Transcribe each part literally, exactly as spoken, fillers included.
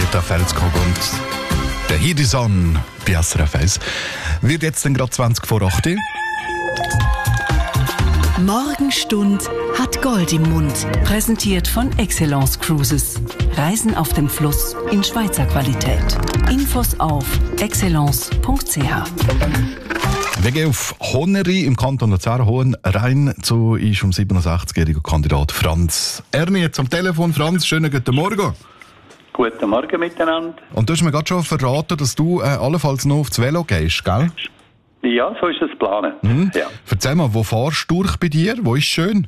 Greta Felskog und der Hidison bei S R F eins. Wird jetzt dann gerade zwanzig vor acht. Morgenstund hat Gold im Mund. Präsentiert von Excellence Cruises. Reisen auf dem Fluss in Schweizer Qualität. Infos auf excellence punkt c h. Wir gehen auf Honeri im Kanton Luzern. Hohen rein zu ist um siebenundsechzigjähriger Kandidat Franz Erni jetzt am Telefon. Franz, schönen guten Morgen. Guten Morgen miteinander. Und du hast mir gerade schon verraten, dass du äh, allenfalls noch aufs Velo gehst, gell? Ja, so ist das geplant. Mhm. Ja. Erzähl mal, wo fahrst du durch bei dir? Wo ist schön?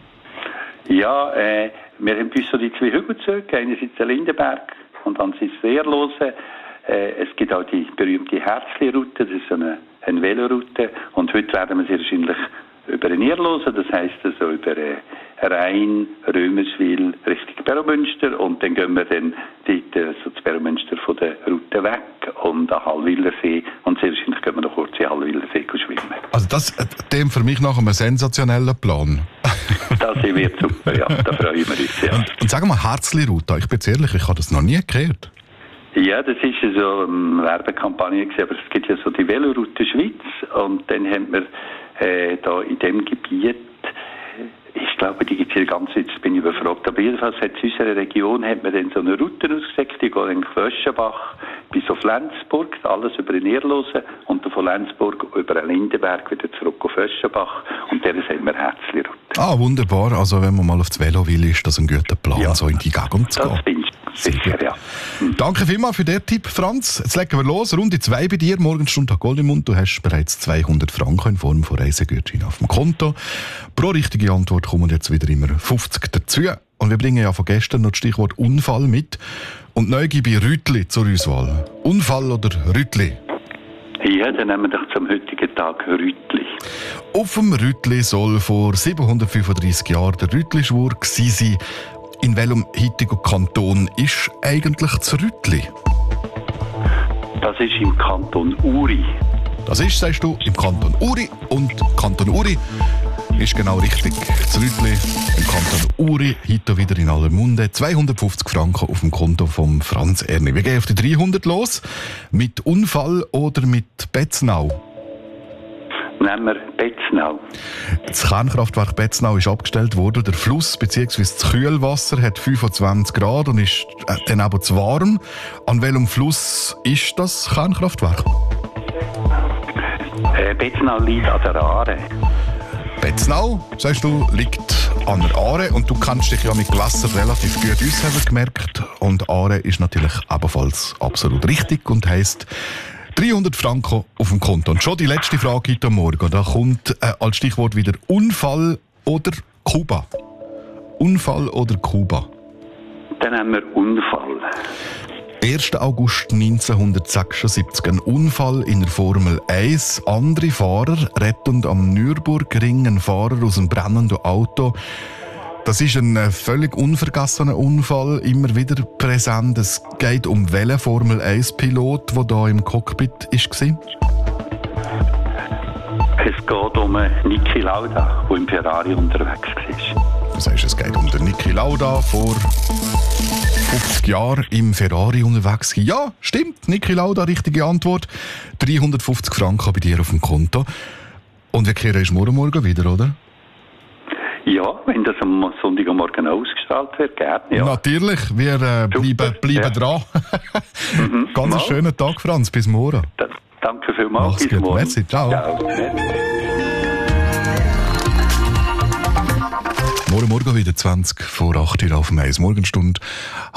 Ja, äh, wir haben bis so die zwei Hügelzüge, einerseits der Lindenberg und andererseits Wehrlose. Äh, es gibt auch die berühmte Herzli-Route, das ist so eine, eine Veloroute. Und heute werden wir sie wahrscheinlich über den Nierlosen, das heisst also über äh, Rhein, Römerswil, Richtung Beromünster. Und dann gehen wir dann dort, äh, so zu Beromünster von der Route weg und an Hallwilersee. Und sehr wahrscheinlich gehen wir noch kurz in Hallwilersee schwimmen. Also das äh, dem für mich nach einem sensationellen Plan. Das wird super, ja, da freuen wir uns. Ja. Und, und sag mal, Herzli-Route, ich bin jetzt ehrlich, ich habe das noch nie gehört. Ja, das ist ja so eine Werbekampagne gewesen, aber es gibt ja so die Veloroute Schweiz und dann haben wir äh, da in dem Gebiet, ich glaube, die gibt es hier ganz, jetzt bin ich überfragt, aber jedenfalls hat es in unserer Region, hat man dann so eine Route ausgesetzt, die geht in Föschenbach bis auf Lenzburg, alles über den Nierlosen und dann von Lenzburg über den Lindenberg wieder zurück auf Föschenbach und der haben wir Herzli-Route. Ah, wunderbar, also wenn man mal aufs Velo will, ist das ein guter Plan, ja, so in die Gegend zu gehen. Das bin ich sicher, ja. Hm. Danke vielmals für den Tipp, Franz. Jetzt legen wir los. Runde zwei bei dir. Morgenstund hat Gold im Mund. Du hast bereits zweihundert Franken in Form von Reisegutschein auf dem Konto. Pro richtige Antwort kommen jetzt wieder immer fünfzig dazu. Und wir bringen ja von gestern noch das Stichwort Unfall mit. Und neu gebe ich Rütli zur Auswahl. Unfall oder Rütli? Ja, dann nehmen wir doch zum heutigen Tag Rütli. Auf dem Rütli soll vor siebenhundertfünfunddreissig Jahren der Rütli-Schwur gewesen sein. In welchem heutigen Kanton ist eigentlich das Rütli? Das ist im Kanton Uri. Das ist, sagst du, im Kanton Uri. Und Kanton Uri ist genau richtig. Das Rütli im Kanton Uri, heute wieder in aller Munde. zweihundertfünfzig Franken auf dem Konto von Franz Erni. Wir gehen auf die dreihundert los. Mit Unfall oder mit Betznau? Nehmen wir Betznau. Das Kernkraftwerk Betznau ist abgestellt worden. Der Fluss bzw. das Kühlwasser hat fünfundzwanzig Grad und ist äh, dann aber zu warm. An welchem Fluss ist das Kernkraftwerk? Äh, Betznau liegt an der Aare. Betznau, sagst du, liegt an der Aare und du kennst dich ja mit Gewässern relativ gut aus, haben wir gemerkt. Und Aare ist natürlich ebenfalls absolut richtig und heisst dreihundert Franken auf dem Konto. Und schon die letzte Frage heute Morgen. Da kommt äh, als Stichwort wieder Unfall oder Kuba. Unfall oder Kuba? Dann haben wir Unfall. erster August neunzehnhundertsechsundsiebzig. Ein Unfall in der Formel eins. Andere Fahrer retten am Nürburgring einen Fahrer aus einem brennenden Auto. Das ist ein völlig unvergessener Unfall, immer wieder präsent. Es geht um welchen Formel eins Pilot, der hier im Cockpit war? Es geht um Niki Lauda, der im Ferrari unterwegs war. Du sagst, es geht um den Niki Lauda, vor fünfzig Jahren im Ferrari unterwegs war. Ja, stimmt, Niki Lauda, richtige Antwort. dreihundertfünfzig Franken bei dir auf dem Konto. Und wir kehren ist morgen Morgen wieder, oder? Ja, wenn das am Sonntagmorgen ausgestrahlt wird, gerne. Ja. Natürlich, wir äh, bleiben, bleiben ja. dran. mhm, Ganz einen schönen Tag, Franz. Bis morgen. Da, danke vielmals. Mach's Bis gut. morgen. Merci. Ciao. Ciao. Morgen Morgen wieder zwanzig vor acht Uhr auf dem eins Morgenstund.